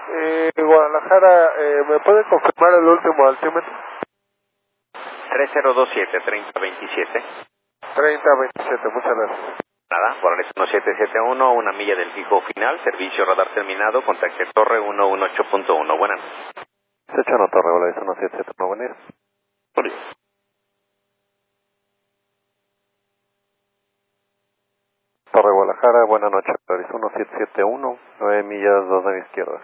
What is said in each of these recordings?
Guadalajara, ¿me puede confirmar el último altímetro? 3027, 3027. 3027, muchas gracias. Nada, Volaris 1771, una milla del fijo final, servicio radar terminado, contacte torre 118.1. Buenas noches. Sechano Torre, Volaris 1771, buen día. Torre Guadalajara, buenas noches, Volaris 1771, 9 millas, 2 de mi izquierda.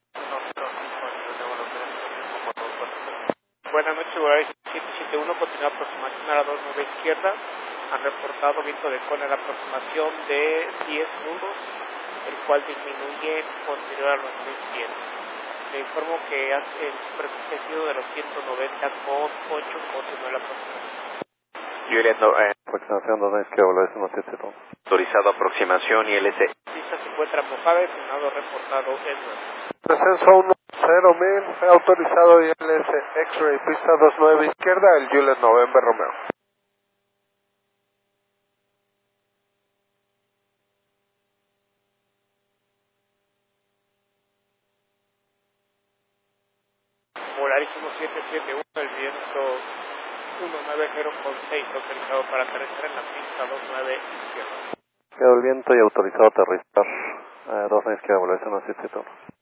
Buenas noches, Volaris 771, continúa aproximación a la 29 izquierda. Han reportado viento de cola en la aproximación de 10 nudos, el cual disminuye posterior a los 1000 pies. Le informo que hace el supersentido de los 190 con 8 continúa la aproximación. Juliet, Aproximación 2 de mi izquierda, Volaris 1771. autorizado aproximación y LC. Pista se encuentra mojada, el sonado reportado es 9. Descenso 10.000, autorizado ILS X-Ray, pista 29 izquierda, el Juliet November Romeo. Volaris 1771, el viento 190.6, autorizado para aterrizar en la pista 29 izquierda. Quedó el viento y autorizado a aterrizar. 2 de mi izquierda, Volaris 1771.